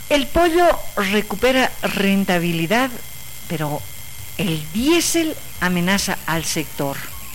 El pollo recupera rentabilidad, pero el diésel amenaza al sector.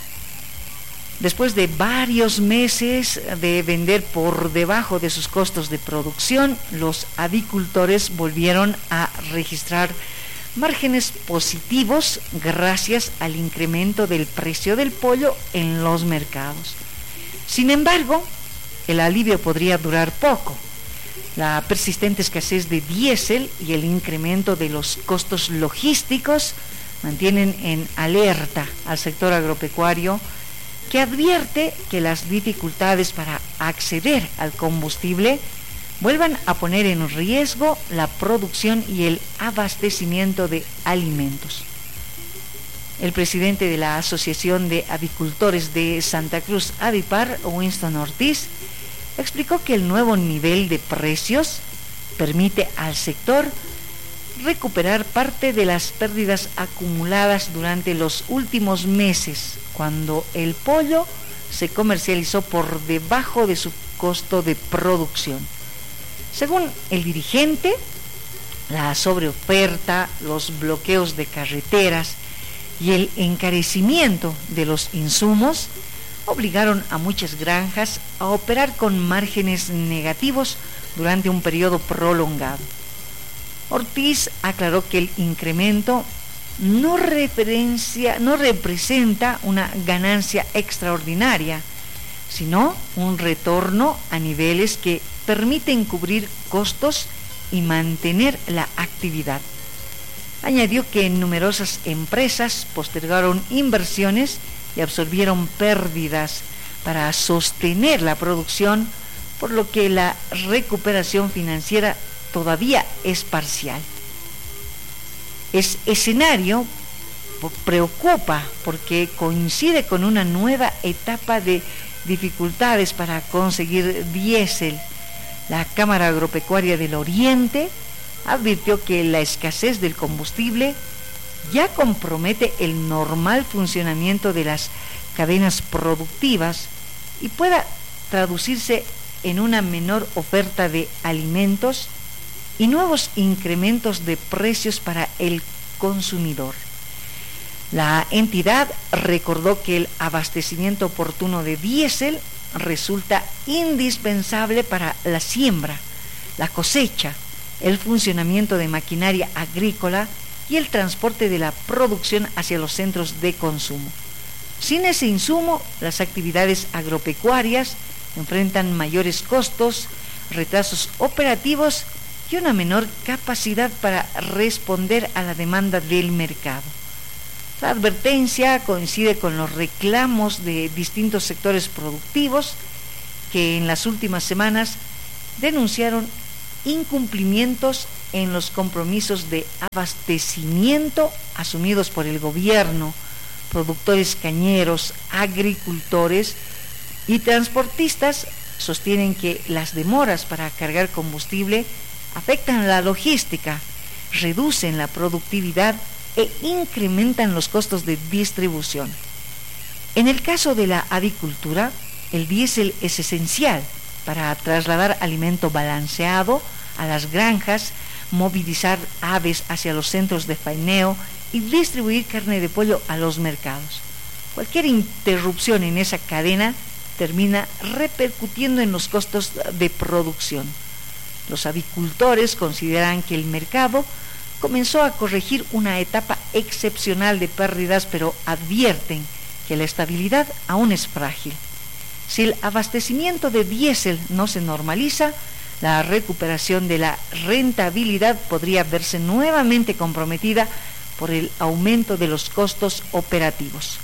Después de varios meses de vender por debajo de sus costos de producción, los avicultores volvieron a registrar márgenes positivos gracias al incremento del precio del pollo en los mercados. Sin embargo, el alivio podría durar poco. La persistente escasez de diésel y el incremento de los costos logísticos mantienen en alerta al sector agropecuario, que advierte que las dificultades para acceder al combustible vuelvan a poner en riesgo la producción y el abastecimiento de alimentos. El presidente de la Asociación de Avicultores de Santa Cruz, Avipar, Winston Ortiz, explicó que el nuevo nivel de precios permite al sector recuperar parte de las pérdidas acumuladas durante los últimos meses, cuando el pollo se comercializó por debajo de su costo de producción. Según el dirigente, la sobreoferta, los bloqueos de carreteras y el encarecimiento de los insumos obligaron a muchas granjas a operar con márgenes negativos durante un periodo prolongado. Ortiz aclaró que el incremento no representa una ganancia extraordinaria, sino un retorno a niveles que permiten cubrir costos y mantener la actividad. Añadió que numerosas empresas postergaron inversiones y absorbieron pérdidas para sostener la producción, por lo que la recuperación financiera todavía es parcial. Ese escenario preocupa porque coincide con una nueva etapa de dificultades para conseguir diésel. La Cámara Agropecuaria del Oriente advirtió que la escasez del combustible ya compromete el normal funcionamiento de las cadenas productivas y pueda traducirse en una menor oferta de alimentos y nuevos incrementos de precios para el consumidor. La entidad recordó que el abastecimiento oportuno de diésel resulta indispensable para la siembra, la cosecha, el funcionamiento de maquinaria agrícola y el transporte de la producción hacia los centros de consumo. Sin ese insumo, las actividades agropecuarias enfrentan mayores costos, retrasos operativos y una menor capacidad para responder a la demanda del mercado. La advertencia coincide con los reclamos de distintos sectores productivos que en las últimas semanas denunciaron incumplimientos en los compromisos de abastecimiento asumidos por el gobierno, productores cañeros, agricultores y transportistas. Sostienen que las demoras para cargar combustible afectan la logística, reducen la productividad e incrementan los costos de distribución. En el caso de la avicultura, el diésel es esencial para trasladar alimento balanceado a las granjas, movilizar aves hacia los centros de faeneo y distribuir carne de pollo a los mercados. Cualquier interrupción en esa cadena termina repercutiendo en los costos de producción. Los avicultores consideran que el mercado comenzó a corregir una etapa excepcional de pérdidas, pero advierten que la estabilidad aún es frágil. Si el abastecimiento de diésel no se normaliza, la recuperación de la rentabilidad podría verse nuevamente comprometida por el aumento de los costos operativos.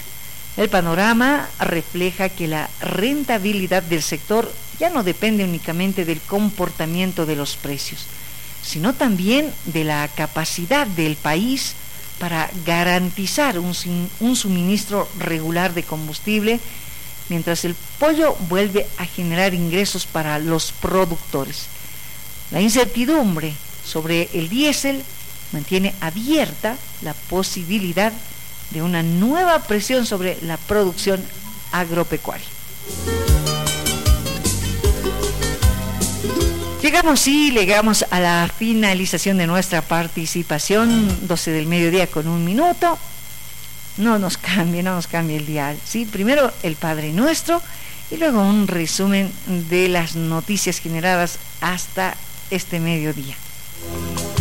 El panorama refleja que la rentabilidad del sector ya no depende únicamente del comportamiento de los precios, sino también de la capacidad del país para garantizar un suministro regular de combustible, mientras el pollo vuelve a generar ingresos para los productores. La incertidumbre sobre el diésel mantiene abierta la posibilidad de una nueva presión sobre la producción agropecuaria. Llegamos a la finalización de nuestra participación, 12 del mediodía con 1 minuto. No nos cambie el dial, ¿sí? Primero el Padre Nuestro y luego un resumen de las noticias generadas hasta este mediodía.